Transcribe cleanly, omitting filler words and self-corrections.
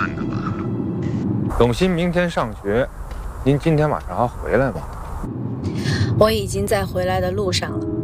办的吧？ 董欣明天上学，您今天晚上还回来吗？ 我已经在回来的路上了。